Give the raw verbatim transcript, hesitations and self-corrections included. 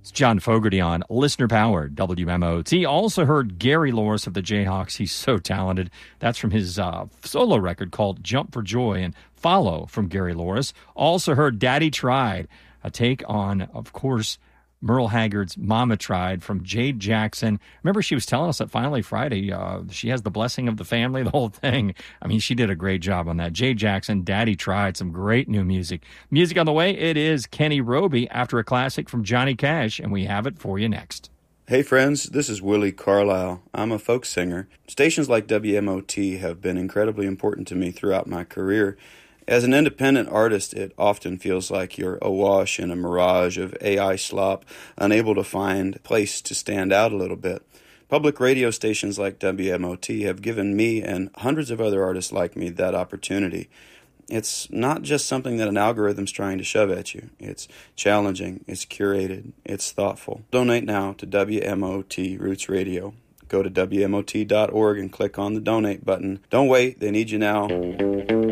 It's John Fogerty on listener-powered W M O T. Also heard Gary Loris of the Jayhawks. He's so talented. That's from his uh, solo record called Jump for Joy, and Follow from Gary Loris. Also heard Daddy Tried, a take on, of course, Merle Haggard's Mama Tried from Jade Jackson. Remember, she was telling us that finally Friday, uh, she has the blessing of the family, the whole thing. I mean, she did a great job on that. Jade Jackson, Daddy Tried, some great new music. Music on the way, it is Kenny Roby after a classic from Johnny Cash, and we have it for you next. Hey friends, this is Willie Carlisle. I'm a folk singer. Stations like W M O T have been incredibly important to me throughout my career. As an independent artist, it often feels like you're awash in a mirage of A I slop, unable to find a place to stand out a little bit. Public radio stations like W M O T have given me and hundreds of other artists like me that opportunity. It's not just something that an algorithm's trying to shove at you. It's challenging, it's curated, it's thoughtful. Donate now to W M O T Roots Radio. Go to W M O T dot org and click on the donate button. Don't wait, they need you now.